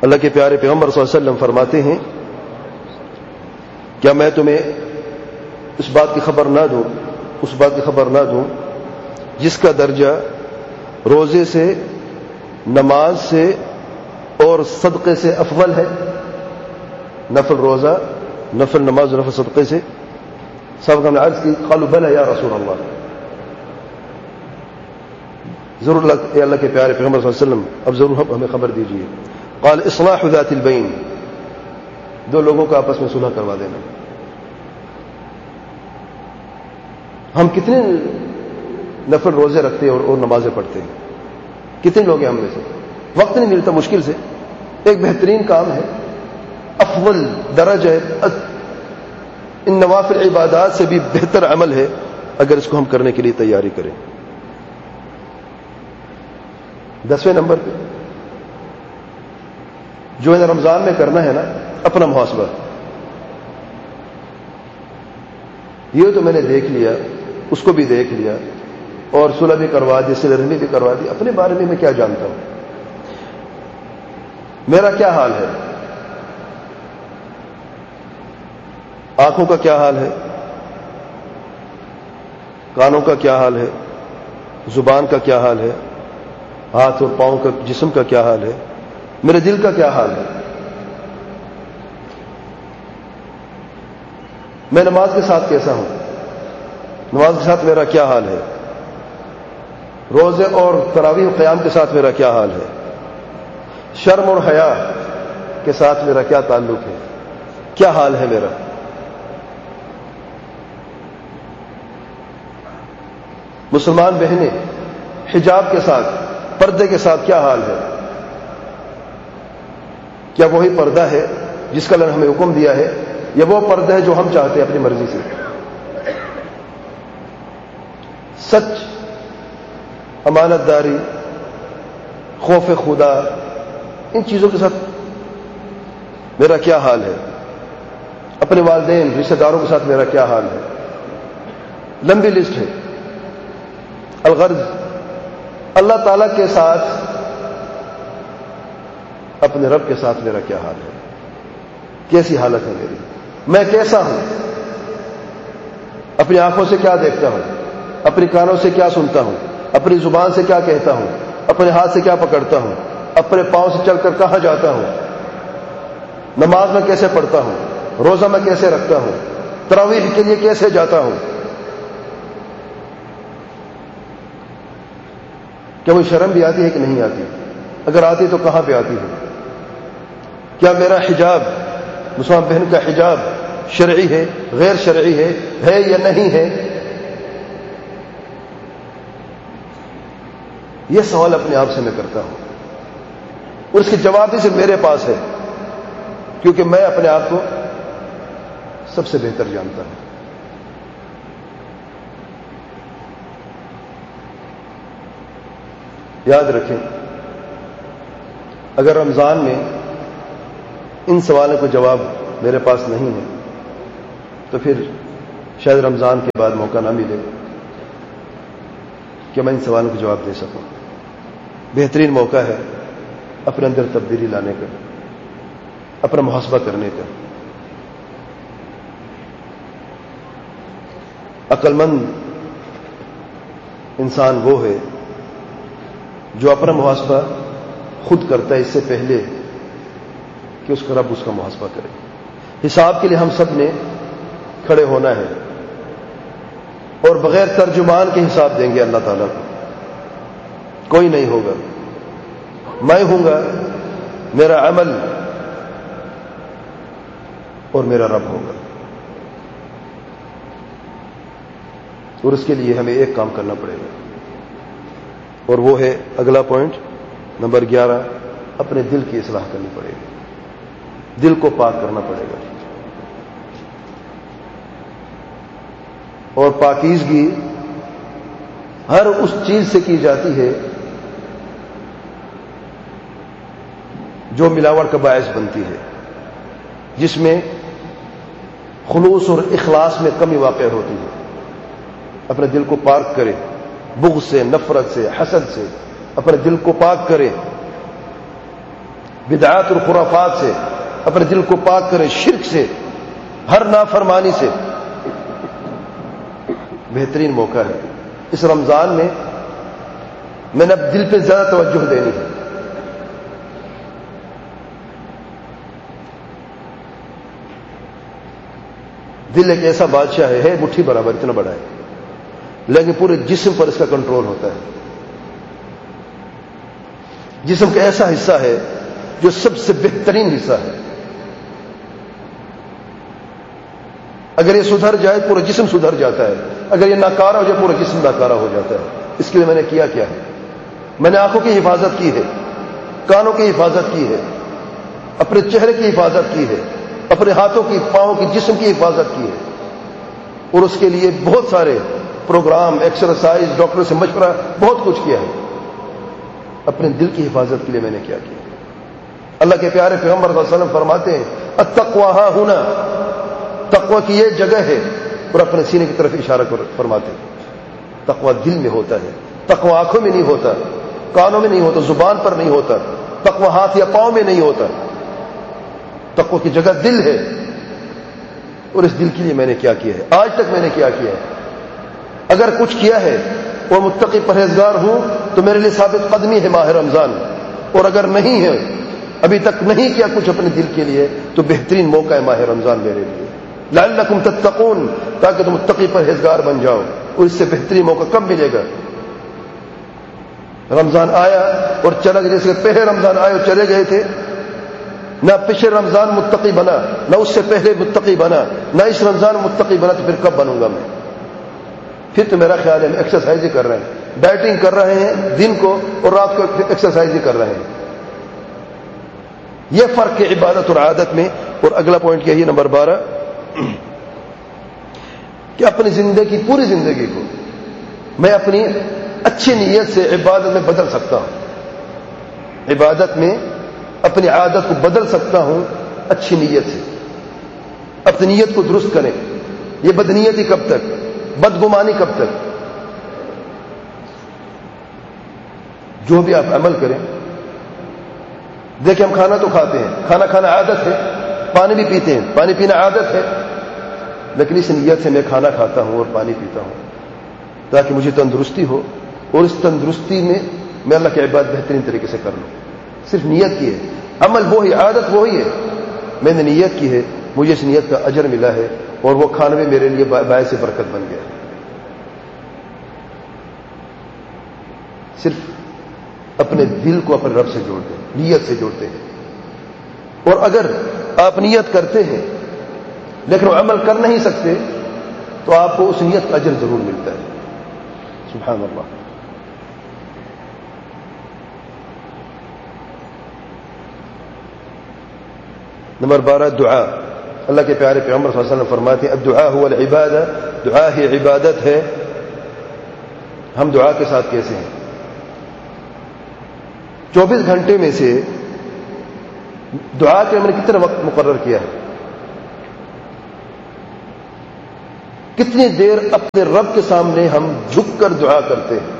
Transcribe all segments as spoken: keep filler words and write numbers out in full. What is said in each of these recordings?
اللہ کے پیارے پیغمبر صلی اللہ علیہ وسلم فرماتے ہیں کیا میں تمہیں اس بات کی خبر نہ دوں اس بات کی خبر نہ دوں جس کا درجہ روزے سے، نماز سے اور صدقے سے افضل ہے؟ نفل روزہ، نفل نماز اور نفل صدقے سے؟ صاحب ہم نے عرض کی قالوا بلى یا رسول اللہ، ضرور اللہ اے اللہ کے پیارے پیغمبر صلی اللہ علیہ وسلم اب ضرور ہمیں خبر دیجیے۔ قال اصلاح ذات البین، دو لوگوں کا آپس میں صلح کروا دینا۔ ہم کتنے نفل روزے رکھتے ہیں اور, اور نمازیں پڑھتے ہیں؟ کتنے لوگ ہیں ہم میں سے؟ وقت نہیں ملتا مشکل سے۔ ایک بہترین کام ہے، افضل درجہ ہے، ان نوافل عبادات سے بھی بہتر عمل ہے اگر اس کو ہم کرنے کے لیے تیاری کریں۔ دسویں نمبر پہ جو ہے رمضان میں کرنا ہے نا، اپنا محاسبہ۔ یہ تو میں نے دیکھ لیا، اس کو بھی دیکھ لیا اور صلح بھی کروا دی، صلہ رحمی بھی کروا دی، اپنے بارے میں میں کیا جانتا ہوں؟ میرا کیا حال ہے؟ آنکھوں کا کیا حال ہے؟ کانوں کا کیا حال ہے؟ زبان کا کیا حال ہے؟ ہاتھ اور پاؤں کا، جسم کا کیا حال ہے؟ میرے دل کا کیا حال ہے؟ میں نماز کے ساتھ کیسا ہوں؟ نماز کے ساتھ میرا کیا حال ہے؟ روزے اور تراویح و قیام کے ساتھ میرا کیا حال ہے؟ شرم اور حیا کے ساتھ میرا کیا تعلق ہے؟ کیا حال ہے میرا؟ مسلمان بہنیں حجاب کے ساتھ، پردے کے ساتھ کیا حال ہے؟ کیا وہی پردہ ہے جس کا اللہ نے ہمیں حکم دیا ہے، یا وہ پردہ ہے جو ہم چاہتے ہیں اپنی مرضی سے؟ سچ، امانت داری، خوف خدا، ان چیزوں کے ساتھ میرا کیا حال ہے؟ اپنے والدین، رشتہ داروں کے ساتھ میرا کیا حال ہے؟ لمبی لسٹ ہے۔ الغرض اللہ تعالی کے ساتھ، اپنے رب کے ساتھ میرا کیا حال ہے؟ کیسی حالت ہے میری؟ میں کیسا ہوں؟ اپنی آنکھوں سے کیا دیکھتا ہوں؟ اپنی کانوں سے کیا سنتا ہوں؟ اپنی زبان سے کیا کہتا ہوں؟ اپنے ہاتھ سے کیا پکڑتا ہوں؟ اپنے پاؤں سے چل کر کہاں جاتا ہوں؟ نماز میں کیسے پڑھتا ہوں؟ روزہ میں کیسے رکھتا ہوں؟ تراویح کے لیے کیسے جاتا ہوں؟ کیا مجھے شرم بھی آتی ہے کہ نہیں آتی؟ اگر آتی تو کہاں پہ آتی ہے؟ کیا میرا حجاب، مسلمان بہن کا حجاب شرعی ہے، غیر شرعی ہے ہے یا نہیں ہے؟ یہ سوال اپنے آپ سے میں کرتا ہوں اور اس کے جواب بھی صرف میرے پاس ہے، کیونکہ میں اپنے آپ کو سب سے بہتر جانتا ہوں۔ یاد رکھیں، اگر رمضان میں ان سوالوں کا جواب میرے پاس نہیں ہے تو پھر شاید رمضان کے بعد موقع نہ ملے کہ میں ان سوالوں کا جواب دے سکوں۔ بہترین موقع ہے اپنے اندر تبدیلی لانے کا، اپنا محاسبہ کرنے کا۔ عقل مند انسان وہ ہے جو اپنا محاسبہ خود کرتا ہے اس سے پہلے کہ اس کا رب اس کا محاسبہ کرے۔ حساب کے لیے ہم سب نے کھڑے ہونا ہے اور بغیر ترجمان کے حساب دیں گے اللہ تعالیٰ کو۔ کوئی نہیں ہوگا، میں ہوں گا، میرا عمل اور میرا رب ہوگا۔ اور اس کے لیے ہمیں ایک کام کرنا پڑے گا، اور وہ ہے اگلا پوائنٹ نمبر گیارہ، اپنے دل کی اصلاح کرنی پڑے گی، دل کو پاک کرنا پڑے گا۔ اور پاکیزگی ہر اس چیز سے کی جاتی ہے جو ملاوٹ کا باعث بنتی ہے، جس میں خلوص اور اخلاص میں کمی واقع ہوتی ہے۔ اپنے دل کو پاک کرے بغض سے، نفرت سے، حسد سے، اپنے دل کو پاک کرے۔ بدعات اور خرافات سے اپنے دل کو پاک کریں، شرک سے، ہر نافرمانی سے. بہترین موقع ہے. اس رمضان میں میں نے اب دل پہ زیادہ توجہ دینی ہے. دل ایک ایسا بادشاہ ہے, ہے مٹھی برابر, اتنا بڑا ہے, لیکن پورے جسم پر اس کا کنٹرول ہوتا ہے. جسم کا ایسا حصہ ہے جو سب سے بہترین حصہ ہے. اگر یہ سدھر جائے پورا جسم سدھر جاتا ہے, اگر یہ ناکارہ ہو جائے پورا جسم ناکارہ ہو جاتا ہے. اس کے لیے میں نے کیا کیا ہے؟ میں نے آنکھوں کی حفاظت کی ہے, کانوں کی حفاظت کی ہے, اپنے چہرے کی حفاظت کی ہے, اپنے ہاتھوں کی, پاؤں کی, جسم کی حفاظت کی ہے. اور اس کے لیے بہت سارے پروگرام, ایکسرسائز, ڈاکٹر سے مشورہ, بہت کچھ کیا ہے. اپنے دل کی حفاظت کے لیے میں نے کیا کیا؟ اللہ کے پیارے پیغمبر صلی اللہ علیہ وسلم فرماتے ہیں التقوی ہاں ہونا, تقوی کی یہ جگہ ہے, اور اپنے سینے کی طرف اشارہ فرماتے ہیں تقوی دل میں ہوتا ہے. تقوی آنکھوں میں نہیں ہوتا, کانوں میں نہیں ہوتا, زبان پر نہیں ہوتا, تقوی ہاتھ یا پاؤں میں نہیں ہوتا. تقوی کی جگہ دل ہے. اور اس دل کے لیے میں نے کیا کیا ہے؟ آج تک میں نے کیا کیا ہے؟ اگر کچھ کیا ہے اور متقی پرہیزگار ہوں تو میرے لیے ثابت قدمی ہے ماہ رمضان, اور اگر نہیں ہے, ابھی تک نہیں کیا کچھ اپنے دل کے لیے, تو بہترین موقع ہے ماہ رمضان میرے لیے. لعلکم تتقون, تاکہ تم متقی پرہیزگار بن جاؤ. اور اس سے بہترین موقع کب ملے گا؟ رمضان آیا اور چلا گیا. جیسے پہلے رمضان آئے اور چلے گئے تھے, نہ پچھلے رمضان متقی بنا, نہ اس سے پہلے متقی بنا, نہ اس رمضان متقی بنا, تو پھر کب بنوں گا میں؟ پھر تو میرا خیال ہے ہم ایکسرسائز ہی کر رہے ہیں, ڈائٹنگ کر رہے ہیں دن کو, اور رات کو ایکسرسائز ہی کر رہے ہیں. یہ فرق ہے عبادت اور عادت میں. اور اگلا پوائنٹ یہی نمبر بارہ, کہ اپنی زندگی, پوری زندگی کو میں اپنی اچھی نیت سے عبادت میں بدل سکتا ہوں. عبادت میں اپنی عادت کو بدل سکتا ہوں اچھی نیت سے. اپنی نیت کو درست کریں. یہ بدنیتی کب تک, بدگمانی کب تک؟ جو بھی آپ عمل کریں, دیکھیں ہم کھانا تو کھاتے ہیں, کھانا کھانا عادت ہے, پانی بھی پیتے ہیں, پانی پینا عادت ہے, لیکن اس نیت سے میں کھانا کھاتا ہوں اور پانی پیتا ہوں تاکہ مجھے تندرستی ہو, اور اس تندرستی میں میں اللہ کی عبادت بہترین طریقے سے کر لوں. صرف نیت کی ہے, عمل وہی, عادت وہی ہے. میں نے نیت کی ہے, مجھے اس نیت کا اجر ملا ہے, اور وہ کھانا بھی میرے لیے باعث برکت بن گیا. صرف اپنے دل کو اپنے رب سے جوڑتے ہیں, نیت سے جوڑتے ہیں. اور اگر آپ نیت کرتے ہیں لیکن وہ عمل کر نہیں سکتے, تو آپ کو اس نیت کا اجر ضرور ملتا ہے. سبحان اللہ. نمبر بارہ, دعا. اللہ کے پیارے پیغمبر صلی اللہ علیہ وسلم فرماتے ہیں الدعاء هو العبادہ, دعا ہی عبادت ہے. ہم دعا کے ساتھ کیسے ہیں؟ چوبیس گھنٹے میں سے دعا کے ہم نے کتنا وقت مقرر کیا ہے؟ کتنی دیر اپنے رب کے سامنے ہم جھک کر دعا کرتے ہیں؟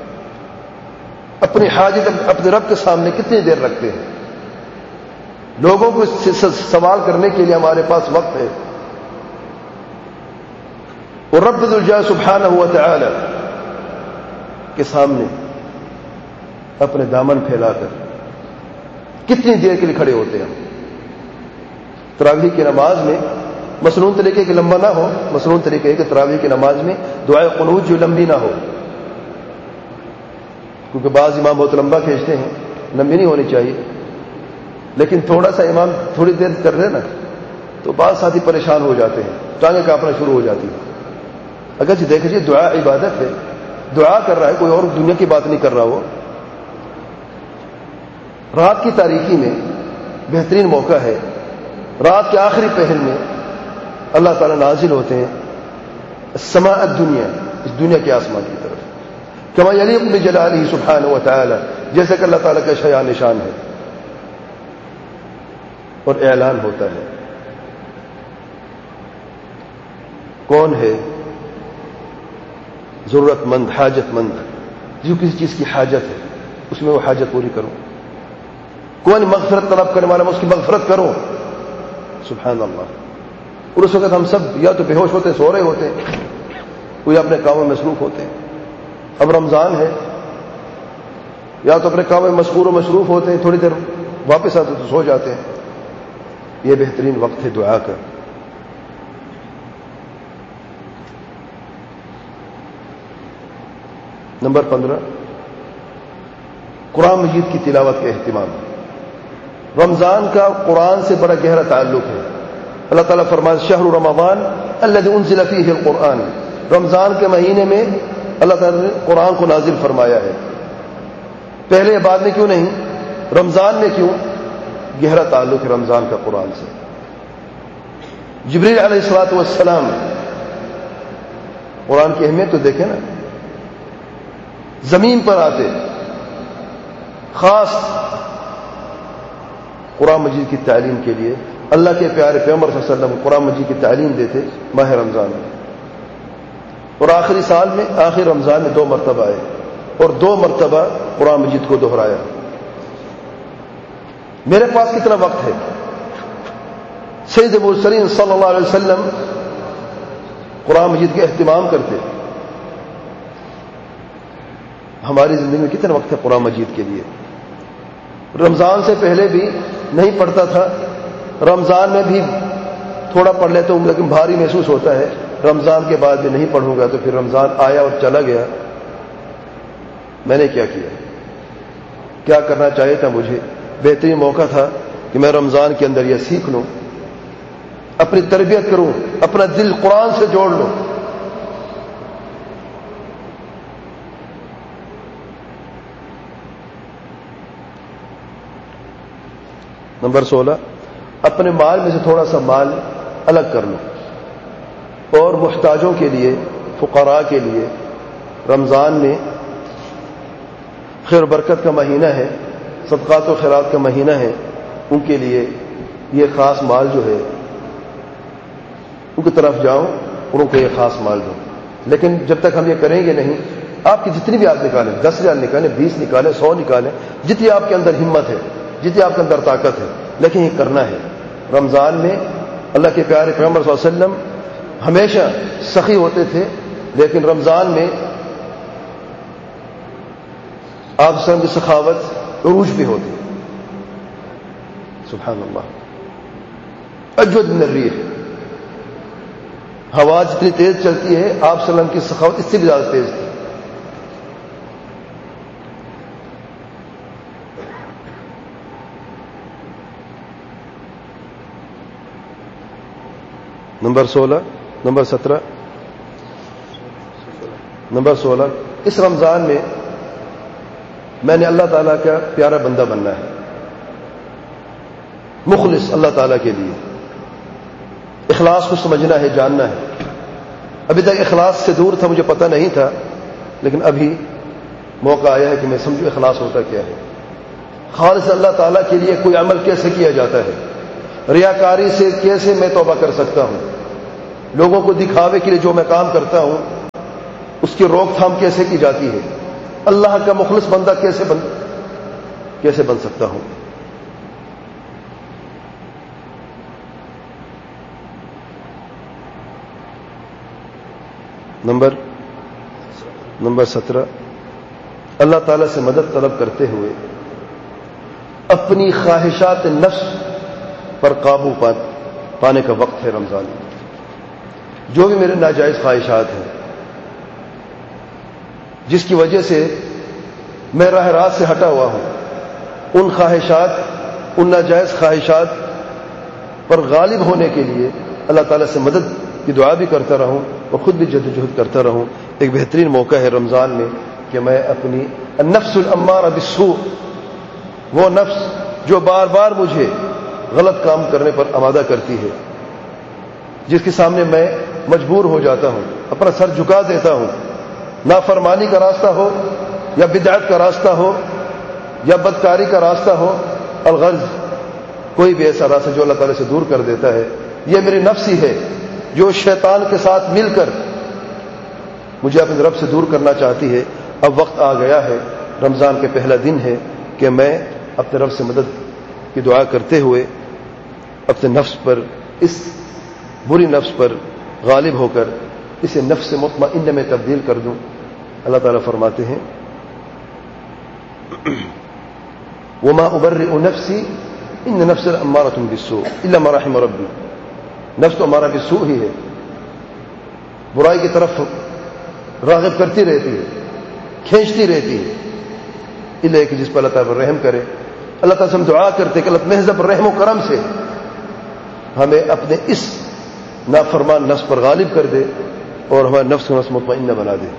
اپنی حاجت اپنے رب کے سامنے کتنی دیر رکھتے ہیں؟ لوگوں کو سوال کرنے کے لیے ہمارے پاس وقت ہے, اور رب ذو الجلال سبحانہ و تعالی کے سامنے اپنے دامن پھیلا کر کتنی دیر کے لیے کھڑے ہوتے ہیں؟ تراویح کی نماز میں مصنون طریقے کے لمبا نہ ہو, مصنون طریقے کے تراویح کی نماز میں دعائے قنوت جو لمبی نہ ہو, کیونکہ بعض امام بہت لمبا کھینچتے ہیں, لمبی نہیں ہونی چاہیے. لیکن تھوڑا سا امام تھوڑی دیر کر رہے نا, تو بعض ساتھی پریشان ہو جاتے ہیں, ٹانگیں کانپنا شروع ہو جاتی ہیں. اگر جی دیکھ لیجیے دعا عبادت ہے, دعا کر رہا ہے, کوئی اور دنیا کی بات نہیں کر رہا. وہ رات کی تاریکی میں بہترین موقع ہے, رات کے آخری پہر میں اللہ تعالیٰ نازل ہوتے ہیں السماء الدنیا, اس دنیا کے آسمان کی طرف, کما یلیق بجلالہ سبحانہ و تعالی, جیسے کہ اللہ تعالیٰ کا شایان نشان ہے. اور اعلان ہوتا ہے کون ہے ضرورت مند, حاجت مند, جو کسی چیز کی حاجت ہے اس میں وہ حاجت پوری کروں. کون مغفرت طلب کرنے والا، میں اس کی مغفرت کروں. سبحان اللہ. اور اس وقت ہم سب یا تو بے ہوش ہوتے، سو رہے ہوتے، کوئی اپنے کاموں میں مصروف ہوتے. اب رمضان ہے، یا تو اپنے کاموں میں مشغول و مصروف ہوتے ہیں، تھوڑی دیر واپس آتے تو سو جاتے ہیں. یہ بہترین وقت ہے دعا کا. نمبر پندرہ، قرآن مجید کی تلاوت کا اہتمام. رمضان کا قرآن سے بڑا گہرا تعلق ہے. اللہ تعالیٰ فرماتا ہے شہر رمضان الذی انزل فیہ القرآن. رمضان کے مہینے میں اللہ تعالیٰ نے قرآن کو نازل فرمایا ہے. پہلے بعد میں کیوں نہیں؟ رمضان میں کیوں؟ گہرا تعلق ہے رمضان کا قرآن سے. جبریل علیہ الصلوۃ والسلام، قرآن کی اہمیت تو دیکھیں نا، زمین پر آتے، خاص قرآن مجید کی تعلیم کے لیے. اللہ کے پیارے پیغمبر صلی اللہ علیہ وسلم قرآن مجید کی تعلیم دیتے ماہ رمضان میں. اور آخری سال میں، آخر رمضان میں دو مرتبہ آئے اور دو مرتبہ قرآن مجید کو دہرایا. میرے پاس کتنا وقت ہے؟ سید المرسلین صلی اللہ علیہ وسلم قرآن مجید کا اہتمام کرتے. ہماری زندگی میں کتنا وقت ہے قرآن مجید کے لیے؟ رمضان سے پہلے بھی نہیں پڑھتا تھا، رمضان میں بھی تھوڑا پڑھ لیتا ہوں لیکن بھاری محسوس ہوتا ہے. رمضان کے بعد بھی نہیں پڑھوں گا تو پھر رمضان آیا اور چلا گیا. میں نے کیا کیا؟ کیا کرنا چاہیے تھا مجھے؟ بہترین موقع تھا کہ میں رمضان کے اندر یہ سیکھ لوں، اپنی تربیت کروں، اپنا دل قرآن سے جوڑ لوں. نمبر سولہ، اپنے مال میں سے تھوڑا سا مال الگ کر لو اور محتاجوں کے لیے، فقراء کے لیے. رمضان میں خیر و برکت کا مہینہ ہے، صدقات و خیرات کا مہینہ ہے. ان کے لیے یہ خاص مال جو ہے ان کی طرف جاؤ اور ان کو یہ خاص مال دو. لیکن جب تک ہم یہ کریں گے نہیں، آپ کی جتنی بھی آپ نکالیں، دس ہزار نکالیں، بیس نکالیں، سو نکالیں، جتنی آپ کے اندر ہمت ہے، جتنی آپ کے اندر طاقت ہے، لیکن یہ کرنا ہے. رمضان میں اللہ کے پیارے پیغمبر صلی اللہ علیہ وسلم ہمیشہ سخی ہوتے تھے، لیکن رمضان میں آپ وسلم کی سخاوت عروج پہ ہوتی. سبحان اللہ. اجود من الریح، ہوا جتنی تیز چلتی ہے آپ وسلم کی سخاوت اس سے بھی زیادہ تیز تھی. نمبر سولہ، نمبر سترہ، نمبر سولہ، اس رمضان میں میں نے اللہ تعالیٰ کا پیارا بندہ بننا ہے، مخلص اللہ تعالیٰ کے لیے. اخلاص کو سمجھنا ہے، جاننا ہے. ابھی تک اخلاص سے دور تھا، مجھے پتہ نہیں تھا، لیکن ابھی موقع آیا ہے کہ میں سمجھوں اخلاص ہوتا کیا ہے. خالص اللہ تعالیٰ کے لیے کوئی عمل کیسے کیا جاتا ہے، ریاکاری سے کیسے میں توبہ کر سکتا ہوں، لوگوں کو دکھاوے کے لیے جو میں کام کرتا ہوں اس کی روک تھام کیسے کی جاتی ہے، اللہ کا مخلص بندہ کیسے بن کیسے بن سکتا ہوں. نمبر نمبر سترہ، اللہ تعالیٰ سے مدد طلب کرتے ہوئے اپنی خواہشات نفس پر قابو پانے کا وقت ہے رمضان. جو بھی میرے ناجائز خواہشات ہیں جس کی وجہ سے میں راہ راست سے ہٹا ہوا ہوں، ان خواہشات، ان ناجائز خواہشات پر غالب ہونے کے لیے اللہ تعالیٰ سے مدد کی دعا بھی کرتا رہوں اور خود بھی جدوجہد کرتا رہوں. ایک بہترین موقع ہے رمضان میں کہ میں اپنی النفس الامارہ بالسوء، وہ نفس جو بار بار مجھے غلط کام کرنے پر آمادہ کرتی ہے، جس کے سامنے میں مجبور ہو جاتا ہوں، اپنا سر جھکا دیتا ہوں، نافرمانی کا راستہ ہو یا بدعت کا راستہ ہو یا بدکاری کا راستہ ہو، الغرض کوئی بھی ایسا راستہ جو اللہ تعالیٰ سے دور کر دیتا ہے. یہ میری نفس ہی ہے جو شیطان کے ساتھ مل کر مجھے اپنے رب سے دور کرنا چاہتی ہے. اب وقت آ گیا ہے، رمضان کے پہلا دن ہے کہ میں اپنے رب سے مدد کی دعا کرتے ہوئے اپنے نفس پر، اس بری نفس پر غالب ہو کر اسے نفس مطمئنہ میں تبدیل کر دوں۔ اللہ تعالیٰ فرماتے ہیں وما ابرئ نفسی ان نفس لامارۃ بالسوء الا ما رحم ربی، نفس تو ہمارا بالسوء ہی ہے، برائی کی طرف راغب کرتی رہتی ہے، کھینچتی رہتی ہے، الا کہ جس پر اللہ تعالیٰ رحم کرے۔ اللہ تعالیٰ سے ہم دعا کرتے کہ اللہ محض رحم و کرم سے ہمیں اپنے اس نافرمان نفس پر غالب کر دے اور ہمارے نفس کو نفس مطمئنہ بنا دے۔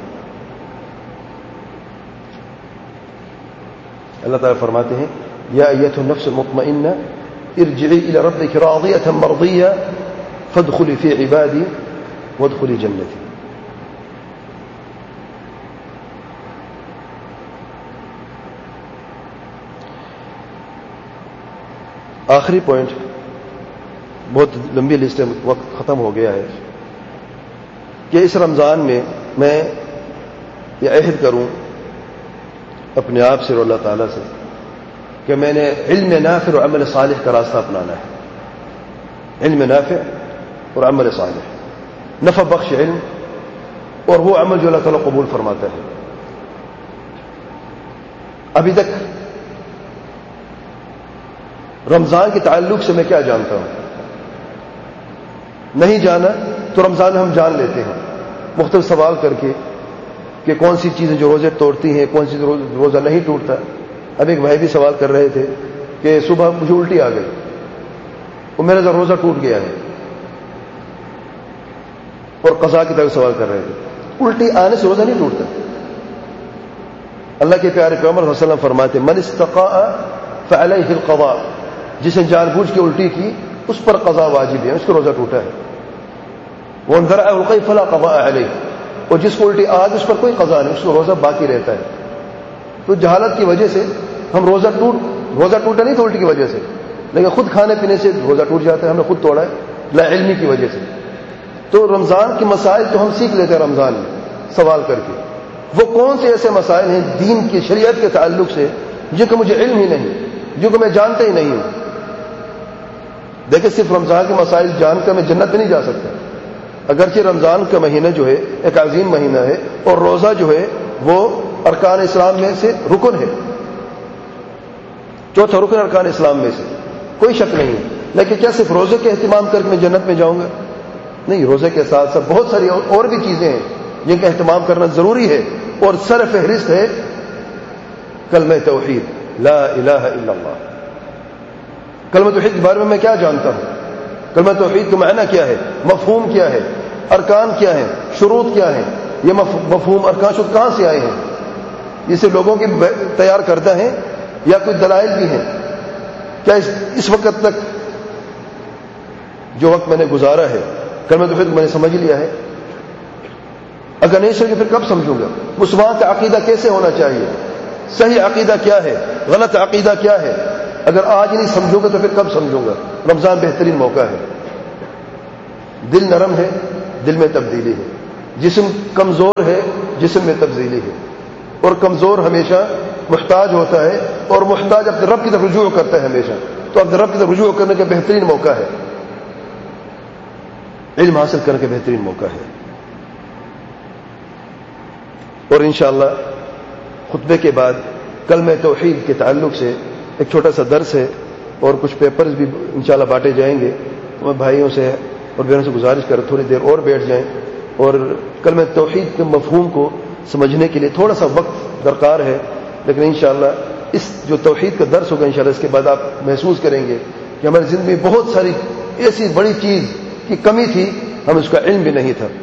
اللہ تعالیٰ فرماتے ہیں یا ایتھا النفس المطمئنہ ارجعی الی ربک راضیۃ مرضیہ فادخلی فی عبادی وادخلی جنتی۔ آخری پوائنٹ، بہت لمبی لسٹ ہے، وقت ختم ہو گیا ہے، کہ اس رمضان میں میں یہ عہد کروں اپنے آپ سے اور اللہ تعالیٰ سے کہ میں نے علم نافع اور عمل صالح کا راستہ اپنانا ہے۔ علم نافع اور عمل صالح، نفع بخش علم اور وہ عمل جو اللہ تعالیٰ قبول فرماتا ہے۔ ابھی تک رمضان کے تعلق سے میں کیا جانتا ہوں؟ نہیں جانا تو رمضان ہم جان لیتے ہیں مختلف سوال کر کے کہ کون سی چیزیں جو روزے توڑتی ہیں، کون سی روزہ نہیں ٹوٹتا۔ اب ایک بھائی بھی سوال کر رہے تھے کہ صبح مجھے الٹی آ گئی اور میرا روزہ ٹوٹ گیا ہے، اور قضا کی طرف سوال کر رہے تھے۔ الٹی آنے سے روزہ نہیں ٹوٹتا۔ اللہ کے پیارے پیغمبر صلی اللہ علیہ وسلم فرماتے من استقاء فعلیہ القضاء، جس نے جان بوجھ کے الٹی کی اس پر قضا واجب ہے، اس کو روزہ ٹوٹا ہے۔ وَمَنْ ذَرَعَهُ الْقَيْء فَلَا قَضَاءَ عَلَيْهِ، اور جس کو الٹی آج اس پر کوئی قضا نہیں، اس کو روزہ باقی رہتا ہے۔ تو جہالت کی وجہ سے ہم روزہ ٹوٹ روزہ ٹوٹا نہیں تو الٹی کی وجہ سے، لیکن خود کھانے پینے سے روزہ ٹوٹ جاتا ہے، ہم نے خود توڑا ہے لا علمی کی وجہ سے۔ تو رمضان کے مسائل تو ہم سیکھ لیتے ہیں رمضان میں سوال کر کے، وہ کون سے ایسے مسائل ہیں دین کی شریعت کے تعلق سے جن کا مجھے علم ہی نہیں، جن کو میں جانتا ہی نہیں ہوں۔ دیکھیں صرف رمضان کے مسائل جان کر میں جنت میں نہیں جا سکتا، اگرچہ رمضان کا مہینہ جو ہے ایک عظیم مہینہ ہے اور روزہ جو ہے وہ ارکان اسلام میں سے رکن ہے، چوتھا رکن ارکان اسلام میں سے، کوئی شک نہیں ہے۔ لیکن کیا صرف روزے کے اہتمام کر کے میں جنت میں جاؤں گا؟ نہیں، روزے کے ساتھ ساتھ بہت ساری اور بھی چیزیں ہیں جن کا اہتمام کرنا ضروری ہے، اور سر فہرست ہے کلمہ توحید لا الہ الا اللہ۔ کلمہ توحید کے بارے میں میں کیا جانتا ہوں؟ کلمہ توحید کا معنی کیا ہے؟ مفہوم کیا ہے؟ ارکان کیا ہیں؟ شروط کیا ہیں؟ یہ مفہوم ارکان شروط کہاں سے آئے ہیں؟ یہ صرف لوگوں کی تیار کردہ ہیں یا کوئی دلائل بھی ہیں؟ کیا اس, اس وقت تک جو وقت میں نے گزارا ہے کلمہ توحید کو میں نے سمجھ لیا ہے؟ اگر نہیں سمجھے پھر کب سمجھوں گا؟ مسلمان کا عقیدہ کیسے ہونا چاہیے؟ صحیح عقیدہ کیا ہے؟ غلط عقیدہ کیا ہے؟ اگر آج نہیں سمجھوں گا تو پھر کب سمجھوں گا؟ رمضان بہترین موقع ہے، دل نرم ہے، دل میں تبدیلی ہے، جسم کمزور ہے، جسم میں تبدیلی ہے، اور کمزور ہمیشہ محتاج ہوتا ہے، اور محتاج اپنے رب کی طرف رجوع کرتا ہے ہمیشہ، تو اپنے رب کی طرف رجوع کرنے کا بہترین موقع ہے، علم حاصل کرنے کا بہترین موقع ہے۔ اور انشاءاللہ خطبے کے بعد کلمہ توحید کے تعلق سے ایک چھوٹا سا درس ہے اور کچھ پیپرز بھی انشاءاللہ بانٹے جائیں گے۔ میں بھائیوں سے اور بہنوں سے گزارش کر تھوڑی دیر اور بیٹھ جائیں اور کلمہ توحید کے مفہوم کو سمجھنے کے لیے تھوڑا سا وقت درکار ہے، لیکن انشاءاللہ اس جو توحید کا درس ہوگا انشاءاللہ اس کے بعد آپ محسوس کریں گے کہ ہماری زندگی میں بہت ساری ایسی بڑی چیز کی کمی تھی، ہم اس کا علم بھی نہیں تھا۔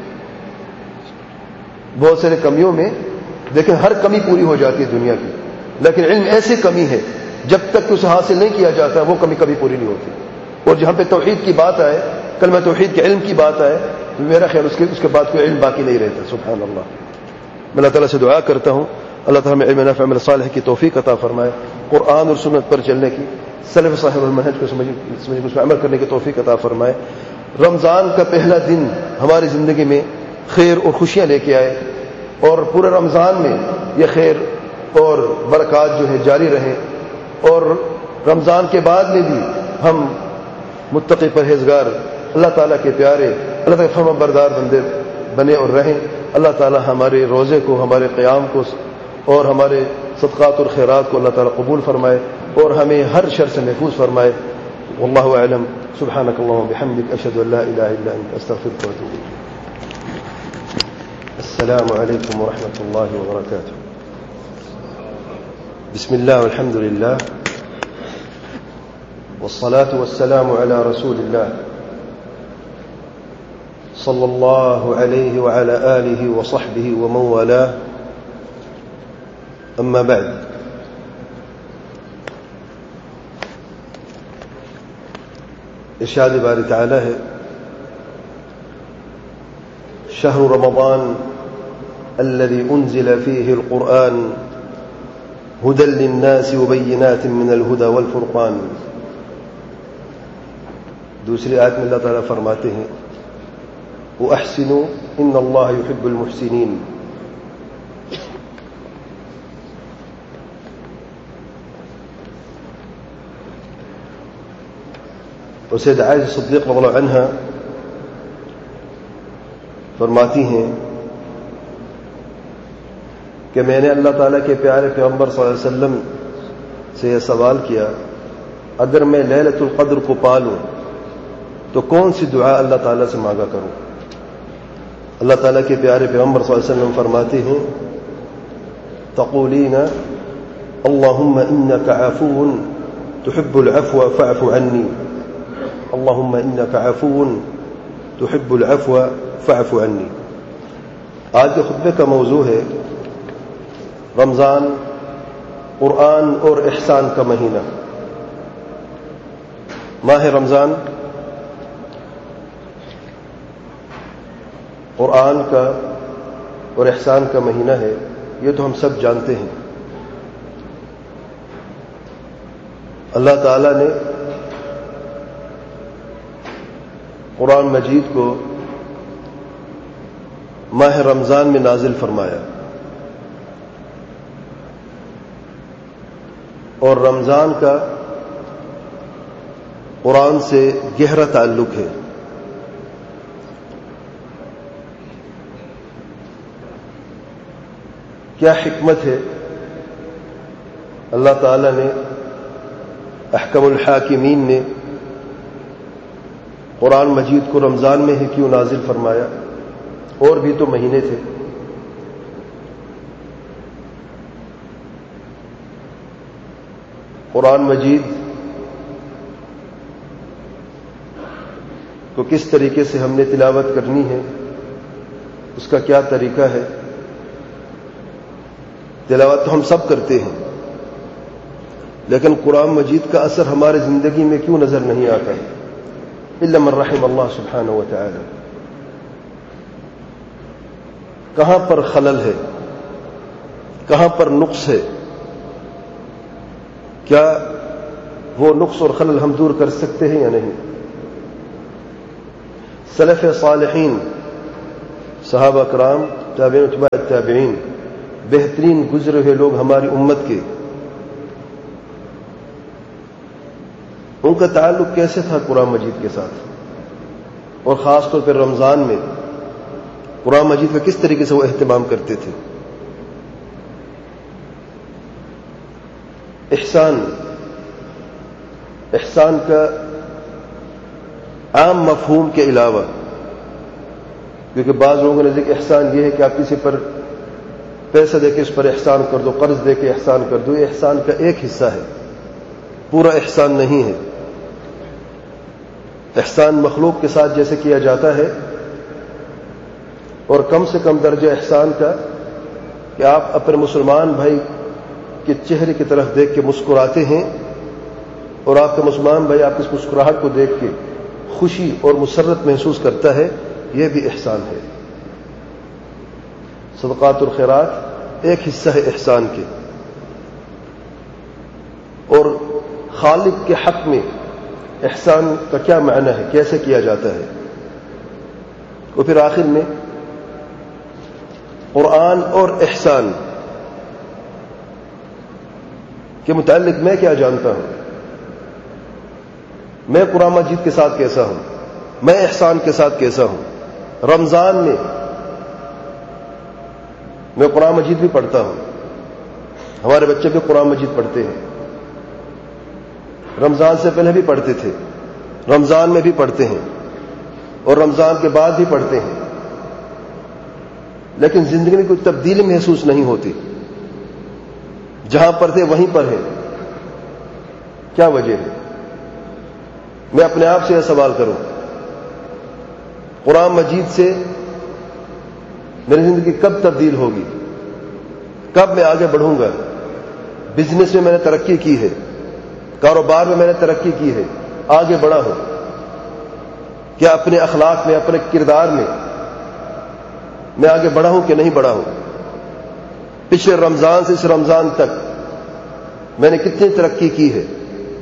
بہت سارے کمیوں میں دیکھیں ہر کمی پوری ہو جاتی ہے دنیا کی، لیکن علم ایسی کمی ہے جب تک اسے حاصل نہیں کیا جاتا وہ کمی کبھی پوری نہیں ہوتی۔ اور جہاں پہ توحید کی بات آئے، کلمہ توحید کے علم کی بات آئے، تو میرا خیال اس کے اس کے بعد کوئی علم باقی نہیں رہتا۔ سبحان اللہ۔ میں اللہ تعالیٰ سے دعا کرتا ہوں اللہ تعالیٰ ہمیں علم نافع عمل صالح کی توفیق عطا فرمائے، قرآن اور سنت پر چلنے کی، سلف صاحب المنہج کو سمجھ سمجھ اس میں عمل کرنے کی توفیق عطا فرمائے۔ رمضان کا پہلا دن ہماری زندگی میں خیر اور خوشیاں لے کے آئے، اور پورے رمضان میں یہ خیر اور برکات جو ہے جاری رہیں، اور رمضان کے بعد میں بھی ہم متقی پرہیزگار اللہ تعالیٰ کے پیارے اللہ تعالیٰ کے فرما بردار بندے بنے اور رہیں. اللہ تعالیٰ ہمارے روزے کو ہمارے قیام کو اور ہمارے صدقات اور خیرات کو اللہ تعالیٰ قبول فرمائے اور ہمیں ہر شر سے محفوظ فرمائے. واللہ اعلم. سبحانک اللہم بحمدک اشہد ان لا الہ الا انت استغفرک واتوب الیک. السلام علیکم ورحمۃ اللہ وبرکاتہ. بسم اللہ والحمد للہ والصلاة والسلام على رسول الله صلى الله عليه وعلى آله وصحبه ومن والاه. أما بعد، ارشاد باری تعالی ہے شهر رمضان الذي أنزل فيه القرآن هدى للناس وبينات من الهدى والفرقان. دوسری آیت میں اللہ تعالیٰ فرماتے ہیں وَأَحْسِنُوا إِنَّ اللَّهَ يُحِبُّ الْمُحْسِنِينَ. اور سید عائشہ صدیق رضی اللہ عنہا فرماتی ہیں کہ میں نے اللہ تعالیٰ کے پیارے پیغمبر صلی اللہ علیہ وسلم سے یہ سوال کیا اگر میں لیلۃ القدر کو پالوں تو کون سی دعا اللہ تعالیٰ سے مانگا کروں؟ اللہ تعالیٰ کے پیارے پیغمبر صلی اللہ علیہ وسلم فرماتے ہیں تقولین اللہم انک عفو تحب العفو فاعف عنی. اللہم انک عفو تحب العفو فاعف عنی. آج کے خطبے کا موضوع ہے رمضان، قرآن اور احسان کا مہینہ. ماہ رمضان قرآن کا اور احسان کا مہینہ ہے، یہ تو ہم سب جانتے ہیں. اللہ تعالیٰ نے قرآن مجید کو ماہ رمضان میں نازل فرمایا اور رمضان کا قرآن سے گہرا تعلق ہے. کیا حکمت ہے اللہ تعالیٰ نے احکم الحاکمین میں قرآن مجید کو رمضان میں ہی کیوں نازل فرمایا؟ اور بھی تو مہینے تھے. قرآن مجید کو کس طریقے سے ہم نے تلاوت کرنی ہے، اس کا کیا طریقہ ہے؟ تلاوت تو ہم سب کرتے ہیں، لیکن قرآن مجید کا اثر ہمارے زندگی میں کیوں نظر نہیں آتا ہے؟ الا من رحم اللہ سبحانہ و تعالی. کہاں پر خلل ہے؟ کہاں پر نقص ہے؟ کیا وہ نقص اور خلل ہم دور کر سکتے ہیں یا نہیں؟ سلف صالحین، صحابہ کرام، تابعین و تبع التابعین، بہترین گزرے ہوئے لوگ ہماری امت کے، ان کا تعلق کیسے تھا قرآن مجید کے ساتھ؟ اور خاص طور پر رمضان میں قرآن مجید کا کس طریقے سے وہ اہتمام کرتے تھے؟ احسان احسان کا عام مفہوم کے علاوہ، کیونکہ بعض لوگوں نے ذکر احسان یہ ہے کہ آپ کسی پر پیسہ دے کے اس پر احسان کر دو، قرض دے کے احسان کر دو، یہ احسان کا ایک حصہ ہے، پورا احسان نہیں ہے. احسان مخلوق کے ساتھ جیسے کیا جاتا ہے، اور کم سے کم درجہ احسان کا کہ آپ اپنے مسلمان بھائی کے چہرے کی طرف دیکھ کے مسکراتے ہیں اور آپ کا مسلمان بھائی آپ کی اس مسکراہٹ کو دیکھ کے خوشی اور مسرت محسوس کرتا ہے، یہ بھی احسان ہے. صدقات اور خیرات ایک حصہ ہے احسان کے. اور خالق کے حق میں احسان کا کیا معنی ہے، کیسے کیا جاتا ہے؟ اور پھر آخر میں قرآن اور احسان کے متعلق میں کیا جانتا ہوں؟ میں قرآن مجید کے ساتھ کیسا ہوں، میں احسان کے ساتھ کیسا ہوں۔ رمضان میں میں قرآن مجید بھی پڑھتا ہوں، ہمارے بچے بھی قرآن مجید پڑھتے ہیں، رمضان سے پہلے بھی پڑھتے تھے، رمضان میں بھی پڑھتے ہیں اور رمضان کے بعد بھی پڑھتے ہیں، لیکن زندگی میں کوئی تبدیلی محسوس نہیں ہوتی۔ جہاں پڑھتے وہیں پڑھے، کیا وجہ ہے؟ میں اپنے آپ سے یہ سوال کروں، قرآن مجید سے میری زندگی کب تبدیل ہوگی؟ کب میں آگے بڑھوں گا؟ بزنس میں میں نے ترقی کی ہے، کاروبار میں میں نے ترقی کی ہے، آگے بڑھا ہوں، کیا اپنے اخلاق میں، اپنے کردار میں میں آگے بڑھا ہوں کہ نہیں بڑھا ہوں؟ پچھلے رمضان سے اس رمضان تک میں نے کتنی ترقی کی ہے،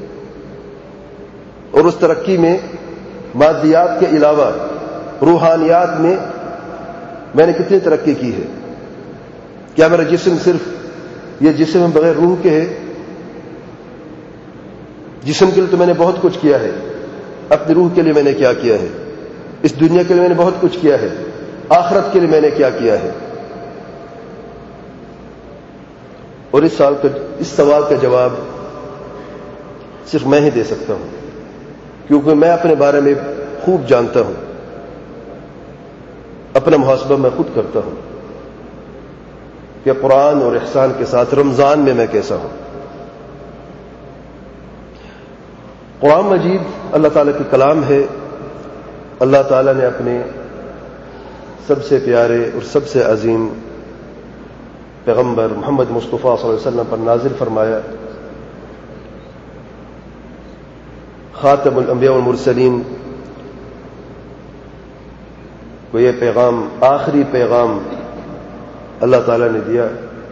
اور اس ترقی میں مادیات کے علاوہ روحانیات میں میں نے کتنی ترقی کی ہے؟ کیا میرا جسم صرف یہ جسم بغیر روح کے ہے؟ جسم کے لیے تو میں نے بہت کچھ کیا ہے، اپنی روح کے لیے میں نے کیا کیا ہے؟ اس دنیا کے لیے میں نے بہت کچھ کیا ہے، آخرت کے لیے میں نے کیا کیا ہے؟ اور اس سال کا اس سوال کا جواب صرف میں ہی دے سکتا ہوں، کیونکہ میں اپنے بارے میں خوب جانتا ہوں، اپنا محاسبہ میں خود کرتا ہوں کہ قرآن اور احسان کے ساتھ رمضان میں میں کیسا ہوں۔ قرآن مجید اللہ تعالیٰ کی کلام ہے، اللہ تعالیٰ نے اپنے سب سے پیارے اور سب سے عظیم پیغمبر محمد مصطفیٰ صلی اللہ علیہ وسلم پر نازل فرمایا۔ خاتم الانبیاء والمرسلین کو یہ پیغام، آخری پیغام اللہ تعالیٰ نے دیا،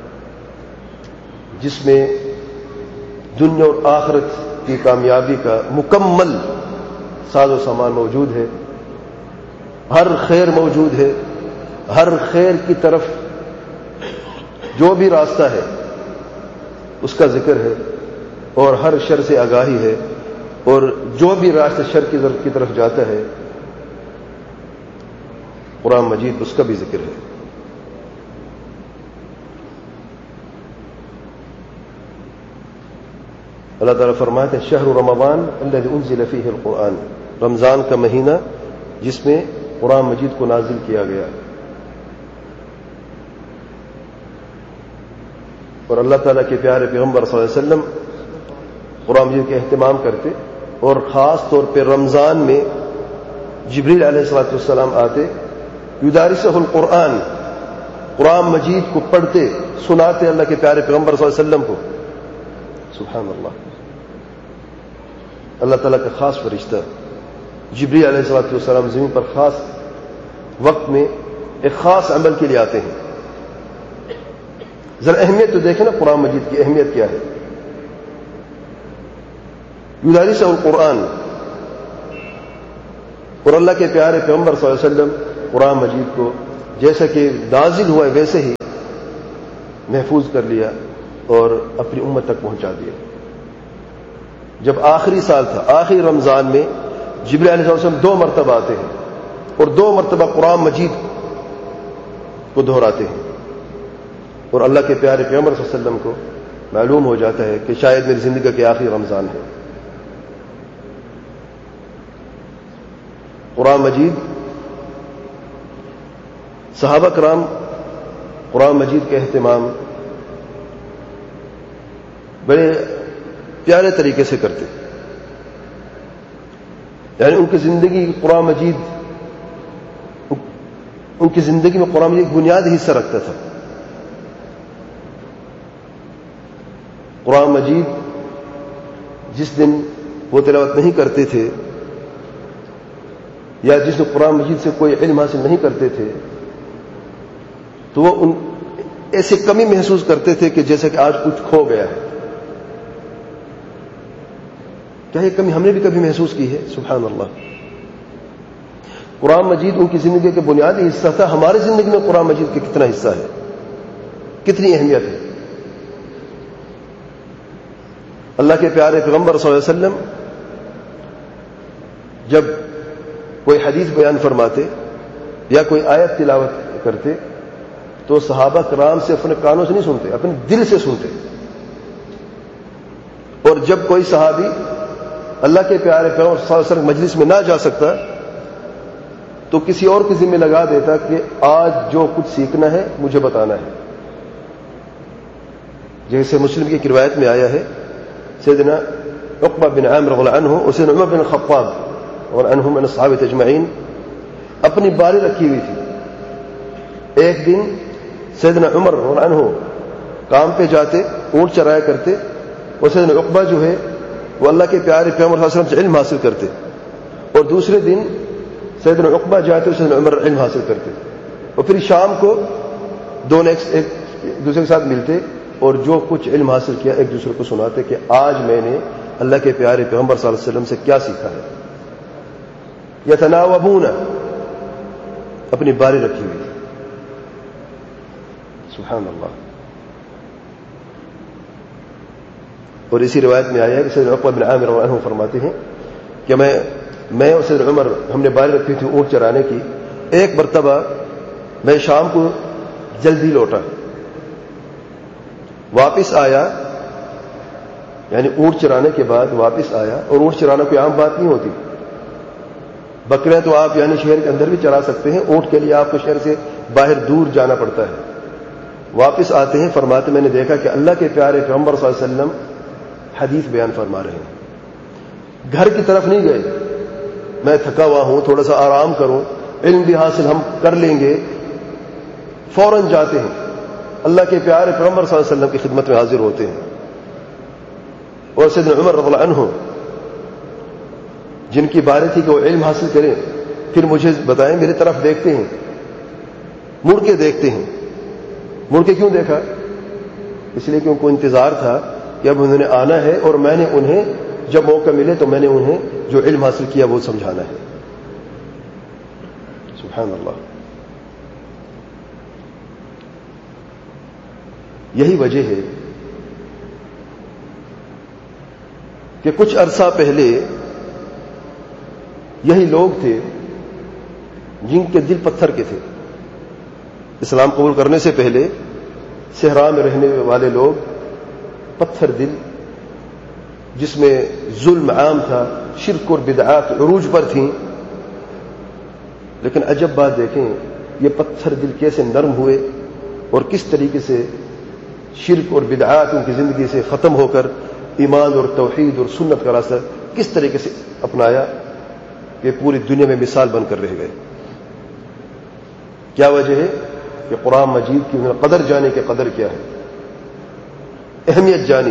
جس میں دنیا اور آخرت کی کامیابی کا مکمل ساز و سامان موجود ہے، ہر خیر موجود ہے، ہر خیر کی طرف جو بھی راستہ ہے اس کا ذکر ہے، اور ہر شر سے آگاہی ہے، اور جو بھی راستہ شر کی طرف جاتا ہے قرآن مجید اس کا بھی ذکر ہے۔ اللہ تعالیٰ فرماتے ہیں شہر رمضان الذی انزل فیہ القرآن، رمضان کا مہینہ جس میں قرآن مجید کو نازل کیا گیا۔ اور اللہ تعالیٰ کے پیارے پیغمبر صلی اللہ علیہ وسلم قرآن مجید کے اہتمام کرتے، اور خاص طور پہ رمضان میں جبریل علیہ الصلوۃ والسلام آتے، یدارسہ القرآن، قرآن مجید کو پڑھتے سناتے اللہ کے پیارے پیغمبر صلی اللہ علیہ وسلم کو۔ سبحان اللہ، اللہ تعالیٰ کا خاص فرشتہ جبریل علیہ الصلوۃ والسلام زمین پر خاص وقت میں ایک خاص عمل کے لیے آتے ہیں۔ ذرا اہمیت تو دیکھیں نا، قرآن مجید کی اہمیت کیا ہے۔ یدارسہ القرآن، اور اللہ کے پیارے پیغمبر صلی اللہ علیہ وسلم قرآن مجید کو جیسا کہ نازل ہوا ہے ویسے ہی محفوظ کر لیا اور اپنی امت تک پہنچا دیا۔ جب آخری سال تھا، آخری رمضان میں جبریل علیہ السلام دو مرتبہ آتے ہیں اور دو مرتبہ قرآن مجید کو دہراتے ہیں، اور اللہ کے پیارے پیغمبر صلی اللہ علیہ وسلم کو معلوم ہو جاتا ہے کہ شاید میری زندگی کے آخری رمضان ہے۔ قرآن مجید، صحابہ کرام قرآن مجید کے اہتمام بڑے پیارے طریقے سے کرتے، یعنی ان کی زندگی قرآن مجید ان کی زندگی میں قرآن مجید بنیادی حصہ رکھتا تھا۔ قرآن مجید جس دن وہ تلاوت نہیں کرتے تھے، یا جس دن قرآن مجید سے کوئی علم حاصل نہیں کرتے تھے، تو وہ ان ایسی کمی محسوس کرتے تھے کہ جیسے کہ آج کچھ کھو گیا ہے۔ کیا یہ کمی ہم نے بھی کبھی محسوس کی ہے؟ سبحان اللہ، قرآن مجید ان کی زندگی کے بنیادی حصہ تھا۔ ہماری زندگی میں قرآن مجید کا کتنا حصہ ہے، کتنی اہمیت ہے؟ اللہ کے پیارے پیغمبر صلی اللہ علیہ وسلم جب کوئی حدیث بیان فرماتے یا کوئی آیت تلاوت کرتے تو صحابہ کرام سے اپنے کانوں سے نہیں سنتے، اپنے دل سے سنتے. اور جب کوئی صحابی اللہ کے پیارے پیغمبر صلی اللہ علیہ وسلم مجلس میں نہ جا سکتا تو کسی اور کے ذمہ لگا دیتا کہ آج جو کچھ سیکھنا ہے مجھے بتانا ہے. جیسے مسلم کی روایت میں آیا ہے، سیدنا عقبہ بن عامر رضی اللہ عنہ اور سیدنا عمر بن الخطاب اور عنہم من الصحابہ اجمعین اپنی باری رکھی ہوئی تھی. ایک دن سیدنا عمر رضی اللہ عنہ کام پہ جاتے، اونٹ چرایا کرتے، اور سیدنا عقبہ جو ہے وہ اللہ کے پیارے پیغمبر صلی اللہ علیہ وسلم سے علم حاصل کرتے. اور دوسرے دن سیدنا عقبہ جاتے اور سیدنا عمر علم حاصل کرتے. اور پھر شام کو دونوں ایک دوسرے کے ساتھ ملتے اور جو کچھ علم حاصل کیا ایک دوسرے کو سناتے کہ آج میں نے اللہ کے پیارے پیغمبر صلی اللہ علیہ وسلم سے کیا سیکھا ہے. یتناوبون، اپنی باری رکھی ہوئی تھی. سبحان اللہ. اور اسی روایت میں آیا ہے کہ سیدنا عقبہ بن عامر رضی اللہ عنہ فرماتے ہیں کہ میں میں اور سیدنا عمر ہم نے باری رکھی تھی اونٹ چرانے کی. ایک مرتبہ میں شام کو جلدی لوٹا، واپس آیا، یعنی اونٹ چرانے کے بعد واپس آیا. اور اونٹ چرانا کوئی عام بات نہیں ہوتی. بکرے تو آپ یعنی شہر کے اندر بھی چرا سکتے ہیں، اونٹ کے لیے آپ کو شہر سے باہر دور جانا پڑتا ہے. واپس آتے ہیں، فرماتے میں نے دیکھا کہ اللہ کے پیارے پیغمبر صلی اللہ علیہ وسلم حدیث بیان فرما رہے ہیں. گھر کی طرف نہیں گئے، میں تھکا ہوا ہوں، تھوڑا سا آرام کروں، علم بھی حاصل ہم کر لیں گے. فوراً جاتے ہیں، اللہ کے پیارے پیغمبر صلی اللہ علیہ وسلم کی خدمت میں حاضر ہوتے ہیں. اور سیدنا عمر رضی اللہ عنہ جن کی باری تھی کہ وہ علم حاصل کریں، پھر مجھے بتائیں، میری طرف دیکھتے ہیں، مڑ کے دیکھتے ہیں. مڑ کے کیوں دیکھا؟ اس لیے کہ ان کو انتظار تھا کہ اب انہوں نے آنا ہے اور میں نے انہیں جب موقع ملے تو میں نے انہیں جو علم حاصل کیا وہ سمجھانا ہے. سبحان اللہ. یہی وجہ ہے کہ کچھ عرصہ پہلے یہی لوگ تھے جن کے دل پتھر کے تھے. اسلام قبول کرنے سے پہلے صحرا میں رہنے والے لوگ پتھر دل، جس میں ظلم عام تھا، شرک اور بدعات عروج پر تھیں. لیکن عجب بات دیکھیں، یہ پتھر دل کیسے نرم ہوئے اور کس طریقے سے شرک اور بدعات ان کی زندگی سے ختم ہو کر ایمان اور توحید اور سنت کا راستہ کس طریقے سے اپنایا کہ پوری دنیا میں مثال بن کر رہ گئے. کیا وجہ ہے؟ کہ قرآن مجید کی انہیں قدر جانے کی قدر کیا ہے، اہمیت جانی.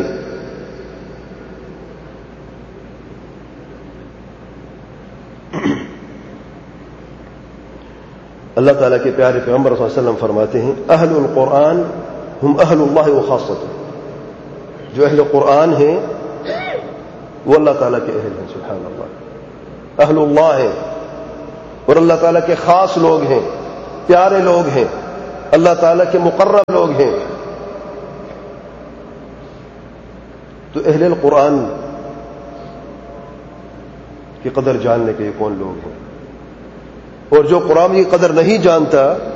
اللہ تعالیٰ کے پیارے پیغمبر صلی اللہ علیہ وسلم فرماتے ہیں اہل القرآن ہم اہل اللہ و خاصۃ. جو اہل قرآن ہیں وہ اللہ تعالیٰ کے اہل ہیں. سبحان اللہ. اہل اللہ ہیں اور اللہ تعالیٰ کے خاص لوگ ہیں، پیارے لوگ ہیں، اللہ تعالیٰ کے مقرب لوگ ہیں. تو اہل القرآن کی قدر جاننے کے یہ کون لوگ ہیں؟ اور جو قرآن کی قدر نہیں جانتا